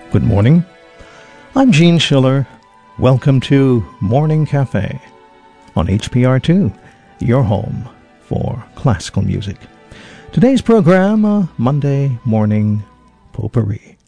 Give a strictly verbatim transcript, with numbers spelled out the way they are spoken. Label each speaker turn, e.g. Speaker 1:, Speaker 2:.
Speaker 1: Good morning. I'm Gene Schiller. Welcome to Morning Cafe on H P R two, your home for classical music. Today's program, uh, Monday Morning Potpourri.